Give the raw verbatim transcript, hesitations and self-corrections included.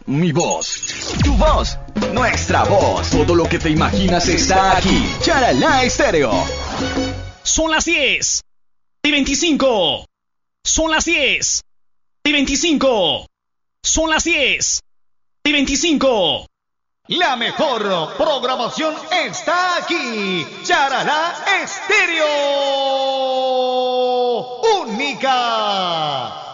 Mi voz, tu voz, nuestra voz. Todo lo que te imaginas está aquí. Charalá Estéreo. Son las diez y veinticinco. Son las diez y veinticinco. Son las diez y veinticinco. La mejor programación está aquí. Charalá Estéreo. Única.